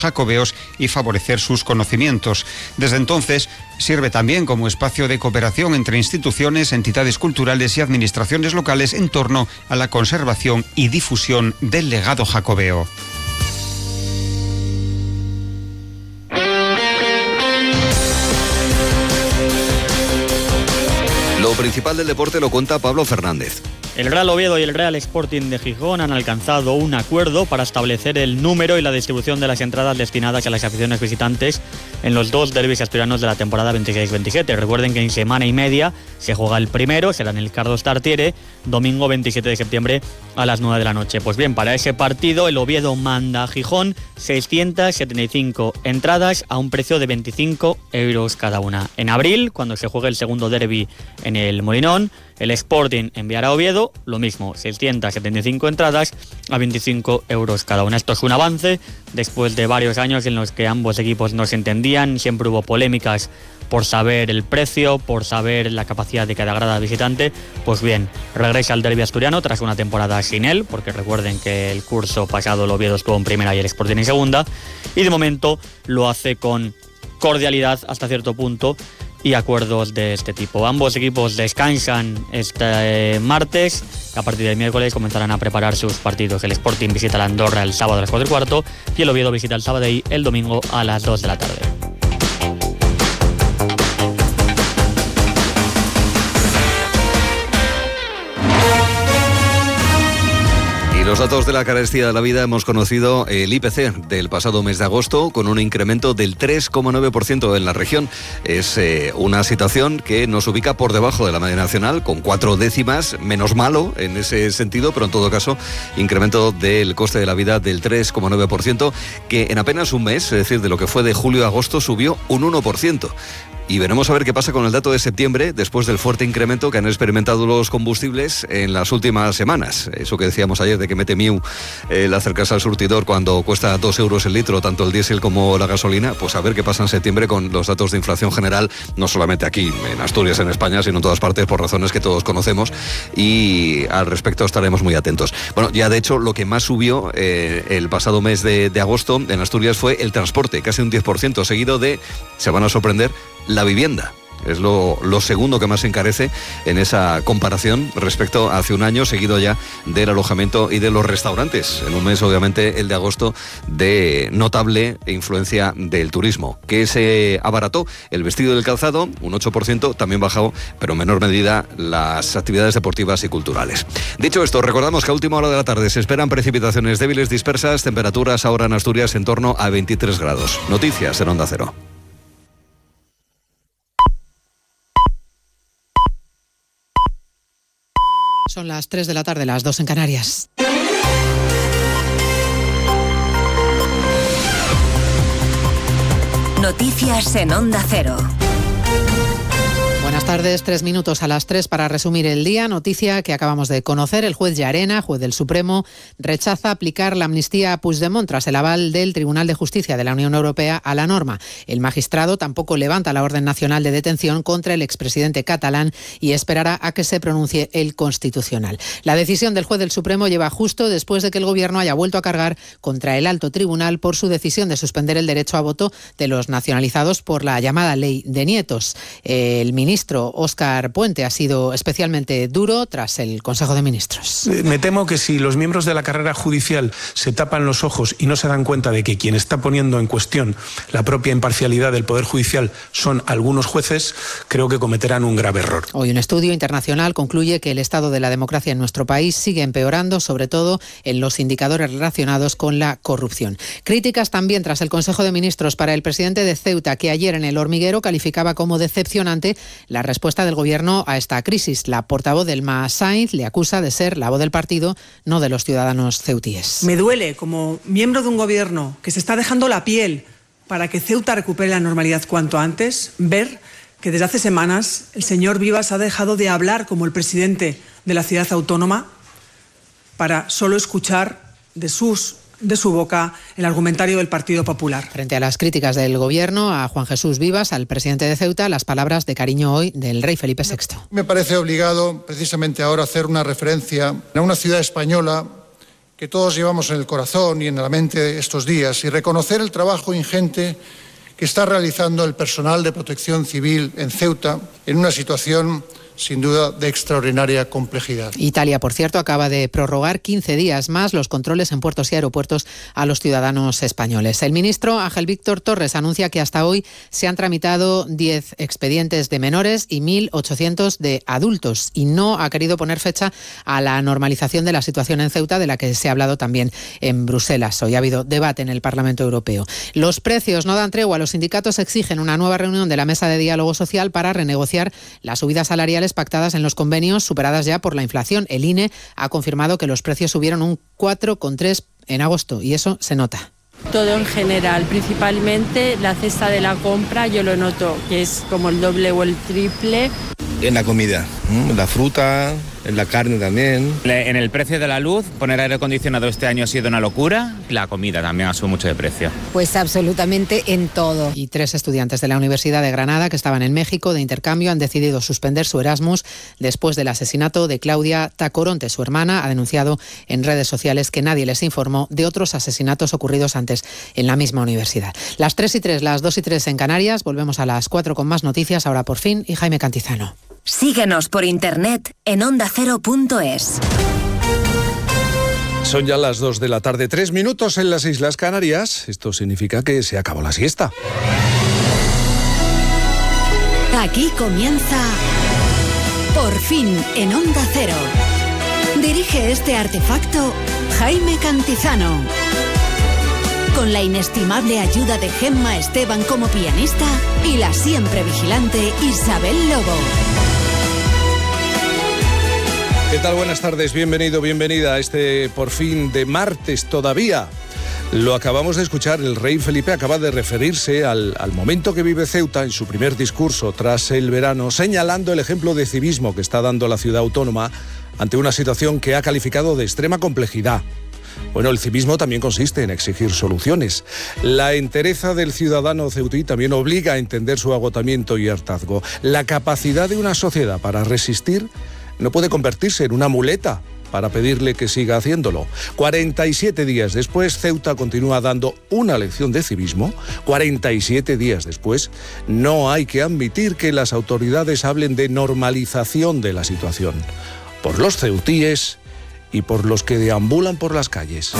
jacobeos y favorecer sus conocimientos. Desde entonces, sirve también como espacio de cooperación entre instituciones, entidades culturales y administraciones locales en torno a la conservación y difusión del legado jacobeo. Lo principal del deporte lo cuenta Pablo Fernández. El Real Oviedo y el Real Sporting de Gijón han alcanzado un acuerdo para establecer el número y la distribución de las entradas destinadas a las aficiones visitantes en los dos derbis asturianos de la temporada 26-27. Recuerden que en semana y media se juega el primero, será en el Carlos Tartiere, domingo 27 de septiembre a las 9 de la noche. Pues bien, para ese partido el Oviedo manda a Gijón 675 entradas a un precio de 25 euros cada una. En abril, cuando se juegue el segundo derbi en el Molinón, el Sporting enviará a Oviedo lo mismo, 675 entradas a 25 euros cada una. Esto es un avance después de varios años en los que ambos equipos no se entendían, siempre hubo polémicas por saber el precio, por saber la capacidad de cada grada visitante. Pues bien, regresa al derbi asturiano tras una temporada sin él, porque recuerden que el curso pasado el Oviedo estuvo en primera y el Sporting en segunda, y de momento lo hace con cordialidad hasta cierto punto y acuerdos de este tipo. Ambos equipos descansan este martes. A partir del miércoles comenzarán a preparar sus partidos. El Sporting visita la Andorra el sábado a las 4:15 y el Oviedo visita el Sabadell el domingo a las 2 de la tarde. Y los datos de la carestía de la vida hemos conocido el IPC del pasado mes de agosto con un incremento del 3,9% en la región. Es una situación que nos ubica por debajo de la media nacional con 4 décimas, menos malo en ese sentido, pero en todo caso incremento del coste de la vida del 3,9%, que en apenas un mes, es decir, de lo que fue de julio a agosto, subió un 1%. Y veremos a ver qué pasa con el dato de septiembre, después del fuerte incremento que han experimentado los combustibles en las últimas semanas. Eso que decíamos ayer de que mete miu el acercarse al surtidor cuando cuesta 2 euros el litro, tanto el diésel como la gasolina, pues a ver qué pasa en septiembre con los datos de inflación general, no solamente aquí en Asturias, en España, sino en todas partes por razones que todos conocemos, y al respecto estaremos muy atentos. Bueno, ya de hecho lo que más subió el pasado mes de agosto en Asturias fue el transporte, casi un 10%, seguido de, se van a sorprender, la vivienda. Es lo segundo que más se encarece en esa comparación respecto a hace un año, seguido ya del alojamiento y de los restaurantes. En un mes, obviamente, el de agosto, de notable influencia del turismo, que se abarató el vestido y el calzado, un 8%, también bajó, pero en menor medida, las actividades deportivas y culturales. Dicho esto, recordamos que a última hora de la tarde se esperan precipitaciones débiles dispersas, temperaturas ahora en Asturias en torno a 23 grados. Noticias en Onda Cero. Son las 3 de la tarde, las 2 en Canarias. Noticias en Onda Cero. Buenas tardes, 3 minutos a las 3 para resumir el día. Noticia que acabamos de conocer. El juez Llarena, juez del Supremo, rechaza aplicar la amnistía a Puigdemont tras el aval del Tribunal de Justicia de la Unión Europea a la norma. El magistrado tampoco levanta la orden nacional de detención contra el expresidente catalán y esperará a que se pronuncie el Constitucional. La decisión del juez del Supremo lleva justo después de que el Gobierno haya vuelto a cargar contra el alto tribunal por su decisión de suspender el derecho a voto de los nacionalizados por la llamada Ley de Nietos. El ministro Óscar Puente ha sido especialmente duro tras el Consejo de Ministros. Me temo que si los miembros de la carrera judicial se tapan los ojos y no se dan cuenta de que quien está poniendo en cuestión la propia imparcialidad del Poder Judicial son algunos jueces, creo que cometerán un grave error. Hoy un estudio internacional concluye que el estado de la democracia en nuestro país sigue empeorando, sobre todo en los indicadores relacionados con la corrupción. Críticas también tras el Consejo de Ministros para el presidente de Ceuta, que ayer en El Hormiguero calificaba como decepcionante la respuesta del Gobierno a esta crisis. La portavoz del MAS, Sainz, le acusa de ser la voz del partido, no de los ciudadanos ceutíes. Me duele, como miembro de un Gobierno que se está dejando la piel para que Ceuta recupere la normalidad cuanto antes, ver que desde hace semanas el señor Vivas ha dejado de hablar como el presidente de la ciudad autónoma para solo escuchar de su boca el argumentario del Partido Popular. Frente a las críticas del Gobierno a Juan Jesús Vivas, al presidente de Ceuta, las palabras de cariño hoy del rey Felipe VI. Me parece obligado precisamente ahora hacer una referencia a una ciudad española que todos llevamos en el corazón y en la mente estos días y reconocer el trabajo ingente que está realizando el personal de Protección Civil en Ceuta en una situación sin duda de extraordinaria complejidad. Italia, por cierto, acaba de prorrogar 15 días más los controles en puertos y aeropuertos a los ciudadanos españoles. El ministro Ángel Víctor Torres anuncia que hasta hoy se han tramitado 10 expedientes de menores y 1.800 de adultos y no ha querido poner fecha a la normalización de la situación en Ceuta, de la que se ha hablado también en Bruselas. Hoy ha habido debate en el Parlamento Europeo. Los precios no dan tregua. Los sindicatos exigen una nueva reunión de la mesa de diálogo social para renegociar las subidas salariales pactadas en los convenios, superadas ya por la inflación. El INE ha confirmado que los precios subieron un 4,3% en agosto y eso se nota. Todo en general, principalmente la cesta de la compra, yo lo noto que es como el doble o el triple. En la comida, la fruta, en la carne también. En el precio de la luz, poner aire acondicionado este año ha sido una locura. La comida también ha subido mucho de precio. Pues absolutamente en todo. Y 3 estudiantes de la Universidad de Granada que estaban en México de intercambio han decidido suspender su Erasmus después del asesinato de Claudia Tacoronte. Su hermana ha denunciado en redes sociales que nadie les informó de otros asesinatos ocurridos antes en la misma universidad. Las 3:03, las 2:03 en Canarias. Volvemos a las 4 con más noticias. Ahora por fin y Jaime Cantizano. Síguenos por internet en ondacero.es. Son ya las 2 de la tarde, 3 minutos en las Islas Canarias. Esto significa que se acabó la siesta. Aquí comienza Por fin en Onda Cero. Dirige este artefacto Jaime Cantizano. Con la inestimable ayuda de Gemma Esteban como pianista y la siempre vigilante Isabel Lobo. ¿Qué tal? Buenas tardes, bienvenido, bienvenida a este Por fin de martes todavía. Lo acabamos de escuchar, el rey Felipe acaba de referirse al momento que vive Ceuta en su primer discurso tras el verano, señalando el ejemplo de civismo que está dando la ciudad autónoma ante una situación que ha calificado de extrema complejidad. Bueno, el civismo también consiste en exigir soluciones. La entereza del ciudadano ceutí también obliga a entender su agotamiento y hartazgo. La capacidad de una sociedad para resistir no puede convertirse en una muleta para pedirle que siga haciéndolo. 47 días después, Ceuta continúa dando una lección de civismo. 47 días después, no hay que admitir que las autoridades hablen de normalización de la situación. Por los ceutíes y por los que deambulan por las calles.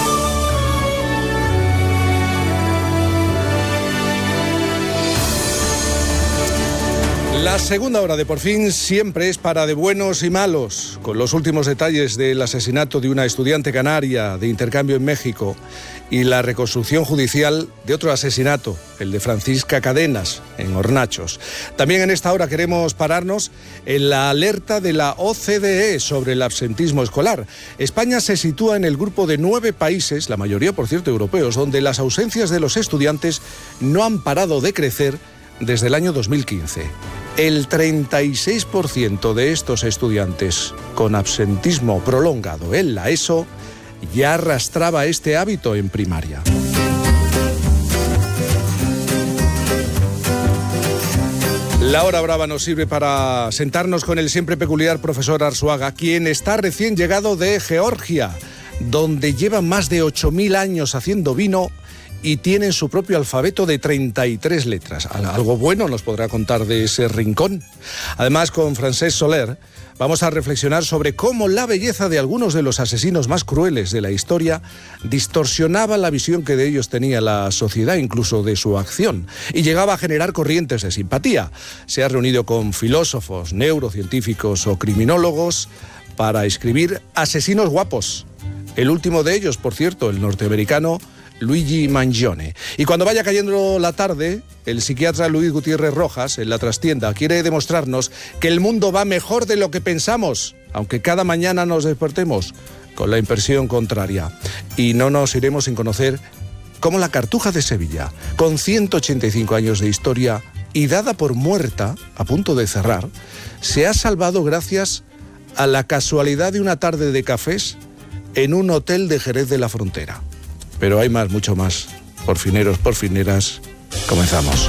La segunda hora de Por fin siempre es para de buenos y malos, con los últimos detalles del asesinato de una estudiante canaria de intercambio en México y la reconstrucción judicial de otro asesinato, el de Francisca Cadenas, en Hornachos. También en esta hora queremos pararnos en la alerta de la OCDE sobre el absentismo escolar. España se sitúa en el grupo de 9 países, la mayoría por cierto europeos, donde las ausencias de los estudiantes no han parado de crecer desde el año 2015. El 36% de estos estudiantes con absentismo prolongado en la ESO ya arrastraba este hábito en primaria. La hora brava nos sirve para sentarnos con el siempre peculiar profesor Arzuaga, quien está recién llegado de Georgia, donde lleva más de 8.000 años haciendo vino y tienen su propio alfabeto de 33 letras. Algo bueno nos podrá contar de ese rincón. Además, con Francesc Soler vamos a reflexionar sobre cómo la belleza de algunos de los asesinos más crueles de la historia distorsionaba la visión que de ellos tenía la sociedad, incluso de su acción, y llegaba a generar corrientes de simpatía. Se ha reunido con filósofos, neurocientíficos o criminólogos para escribir Asesinos guapos. El último de ellos, por cierto, el norteamericano Luigi Mangione. Y cuando vaya cayendo la tarde, el psiquiatra Luis Gutiérrez Rojas, en La Trastienda, quiere demostrarnos que el mundo va mejor de lo que pensamos, aunque cada mañana nos despertemos con la impresión contraria. Y no nos iremos sin conocer cómo la Cartuja de Sevilla, con 185 años de historia y dada por muerta, a punto de cerrar, se ha salvado gracias a la casualidad de una tarde de cafés en un hotel de Jerez de la Frontera. Pero hay más, mucho más. Porfineros, porfineras, comenzamos.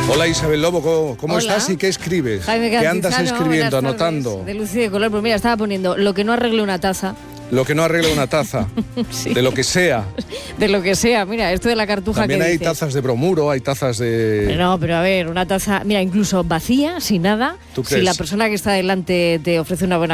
Hola Isabel Lobo, ¿cómo Hola. estás y qué escribes? Jaime ¿Qué andas Cantizano, escribiendo, buenas tardes. anotando? De luz y de color, pues mira, estaba poniendo lo que no arregle una taza. Lo que no arregla una taza, Sí. de lo que sea. De lo que sea, mira, esto de la cartuja También que hay dices. tazas de bromuro, hay tazas de... No, pero a ver, una taza, mira, incluso vacía, sin nada, ¿Tú si crees? la persona que está delante te ofrece una buena